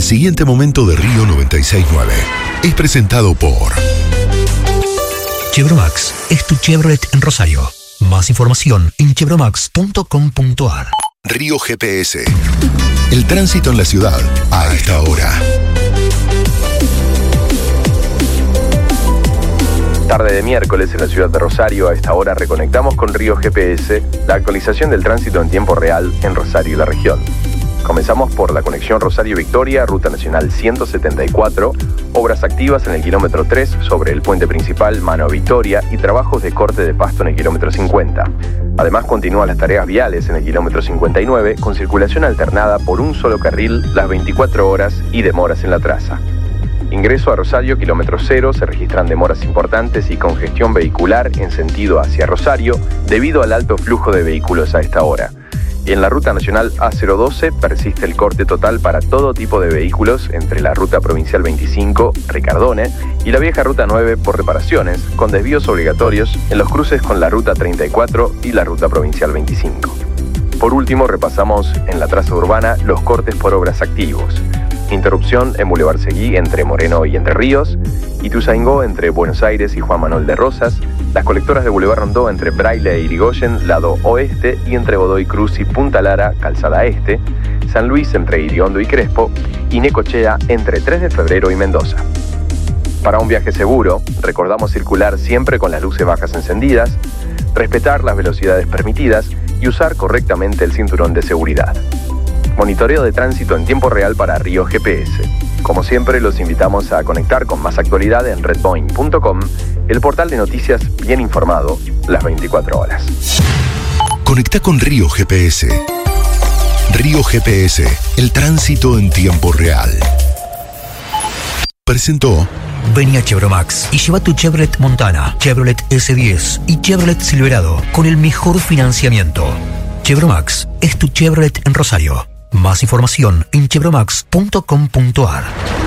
siguiente momento de Río 96.9 es presentado por Chevromax es tu Chevrolet en Rosario. Más información en chevromax.com.ar. Río GPS. El tránsito en la ciudad a esta hora. Tarde de miércoles en la ciudad de Rosario. A esta hora reconectamos con Río GPS, la actualización del tránsito en tiempo real en Rosario y la región. Comenzamos por la conexión Rosario-Victoria, Ruta Nacional 174, obras activas en el kilómetro 3 sobre el puente principal Mano Victoria y trabajos de corte de pasto en el kilómetro 50. Además continúan las tareas viales en el kilómetro 59 con circulación alternada por un solo carril las 24 horas y demoras en la traza. Ingreso a Rosario, kilómetro 0, se registran demoras importantes y congestión vehicular en sentido hacia Rosario debido al alto flujo de vehículos a esta hora. Y en la ruta nacional A012 persiste el corte total para todo tipo de vehículos entre la ruta provincial 25, Ricardone, y la vieja ruta 9 por reparaciones, con desvíos obligatorios en los cruces con la ruta 34 y la ruta provincial 25. Por último, repasamos en la traza urbana los cortes por obras activos. Interrupción en Boulevard Seguí entre Moreno y Entre Ríos, Ituzaingó entre Buenos Aires y Juan Manuel de Rosas, las colectoras de Boulevard Rondó entre Braille e Irigoyen, lado oeste, y entre Godoy Cruz y Punta Lara, calzada este, San Luis entre Iriondo y Crespo, y Necochea entre 3 de Febrero y Mendoza. Para un viaje seguro, recordamos circular siempre con las luces bajas encendidas, respetar las velocidades permitidas y usar correctamente el cinturón de seguridad. Monitoreo de tránsito en tiempo real para Río GPS. Como siempre, los invitamos a conectar con más actualidad en redboeing.com, el portal de noticias bien informado las 24 horas. Conecta con Río GPS. Río GPS, el tránsito en tiempo real. Presentó. Vení a Chevromax y lleva tu Chevrolet Montana, Chevrolet S10 y Chevrolet Silverado con el mejor financiamiento. Chevromax es tu Chevrolet en Rosario. Más información en chevromax.com.ar.